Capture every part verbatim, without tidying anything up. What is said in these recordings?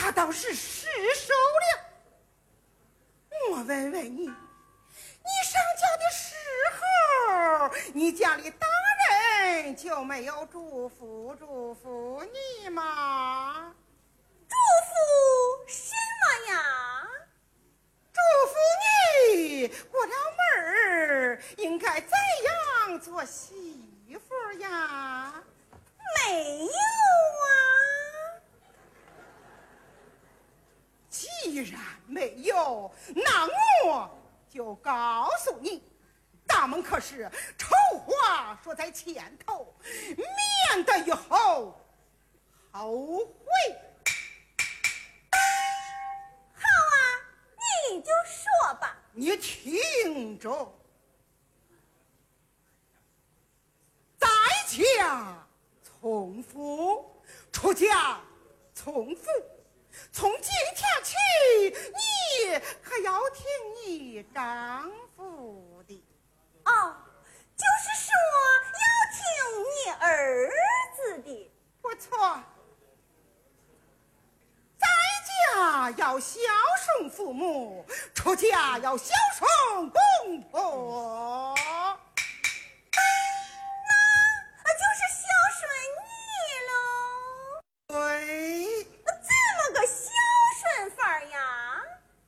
他倒是失手了。我问问你，你上轿的时候，你家里大人就没有嘱咐嘱咐你吗？ 嘱咐什么呀？ 嘱咐你过了门儿应该怎样做媳妇呀？ 没有啊。 既然没有，那我就告诉你，咱们可是丑话说在前头，免得以后后悔。 好啊，你就说吧。 你听着，在家从夫，出家从父。从今天起，你可要听你丈夫的。 哦，就是说要听你儿子的。 不错，在家要孝顺父母，出家要孝顺公婆。 那就是孝顺你喽。 对， 这么个孝顺法呀？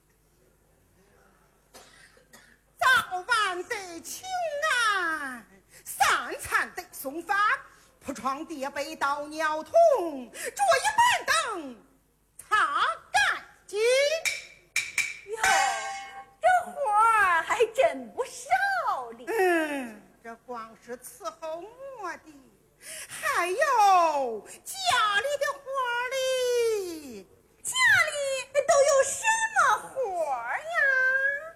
早晚得请安，三餐得送饭，铺床叠被倒尿桶，桌椅板凳擦干净。 哟，这活儿还真不少哩。 嗯，这光是伺候我的，还有家里的活儿哩。 家里都有什么活儿呀？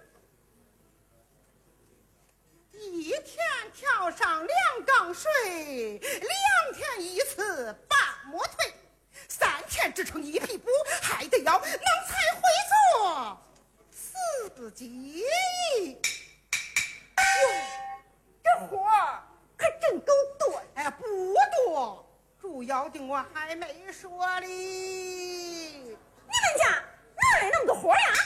一天挑上两缸水，两天一次把磨腿，三天织成一匹布，还得要能才会做四季。 哟，这活儿可真够多。 哎，不多，主要的我还没说哩。 你们家哪来那么多活儿呀？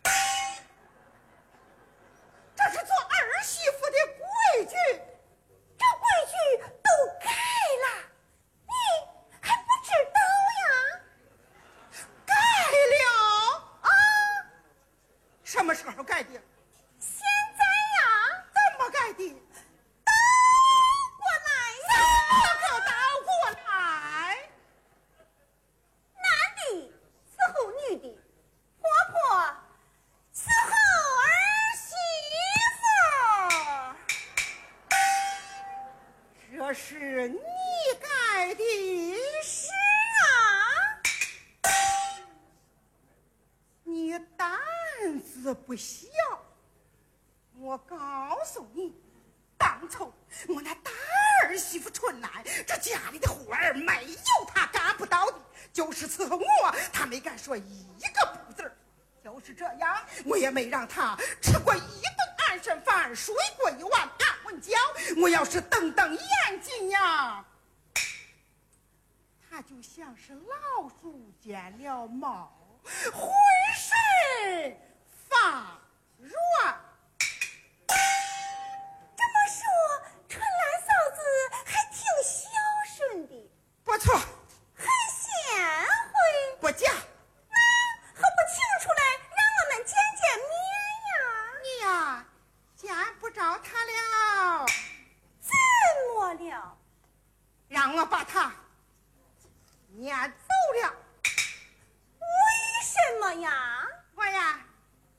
这是做儿媳妇的规矩， 这规矩都改了，你还不知道呀？ 改了啊， 什么时候改的？ 现在呀， 怎么改的？ 倒过来呀， 可倒过来。 男的伺候女的，婆婆伺候儿媳妇。 这是你改的， 是啊， 你胆子不小。我告诉你，当初我那大儿媳妇春兰，这家里的活儿没有她干不到的，就是伺候我，她没敢说一个不字儿。就是这样，我也没让她吃过一顿安身饭，睡过一晚安稳觉。我要是瞪瞪眼睛呀，她就像是老鼠见了猫，浑身发软。 这么说，春兰嫂子还挺孝顺的， 不错， 很贤惠。 不假。 那何不请出来让我们见见面呀？ 你呀，见不着他了。 怎么了？ 让我把他撵走了。 为什么呀？